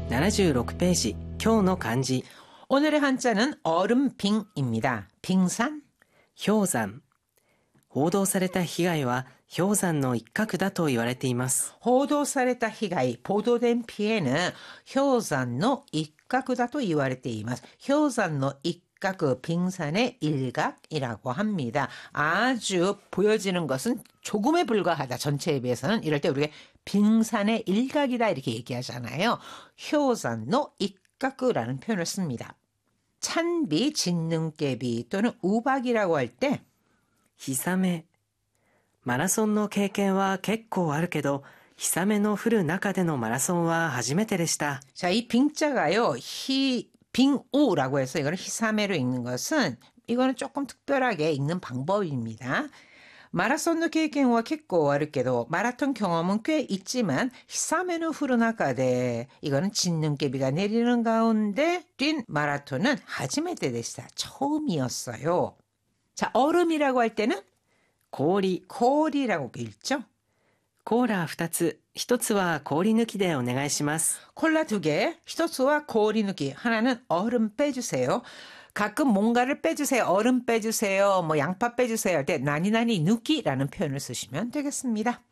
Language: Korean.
76ページ、今日の漢字。 오늘의 한자는 얼음빙입니다. 빙산? 氷山。報道された被害は氷山の一角だと言われています。 報道された 被害, 보도된 피해는 효산의 일각이다と 言われています. 효산의 일각, 빙산의 일각이라고 합니다. 아주 보여지는 것은 조금에 불과하다. 전체에 비해서는. 이럴 때 우리가 빙산의 일각이다 이렇게 얘기하잖아요. 효산의 일각이라는 표현을 씁니다. 찬비, 진눈깨비 또는 우박이라고 할 때 日雨。マラソンの経験は結構あるけど、日雨の降る中でのマラソンは初めてでした。 자, 이 빙자가요. 빙우라고 해서 이거는 희사매로 읽는 것은 이거는 조금 특별하게 읽는 방법입니다. 마라톤의 경험은 結構あるけど 마라톤 경험은 꽤 있지만 희사매는 후르나카데 이거는 진눈깨비가 내리는 가운데 뛴 마라톤은 하지메테 데시다. 처음이었어요. 자, 얼음이라고 할 때는 氷。 氷라고 읽죠. コーラ2つ、1つは氷抜きでお願いします。 콜라 2개, 1つ와氷 抜き, 하나는 얼음 빼주세요. 가끔 뭔가를 빼주세요. 얼음 빼주세요. 뭐 양파 빼주세요 할 때 나니나니抜き라는 표현을 쓰시면 되겠습니다.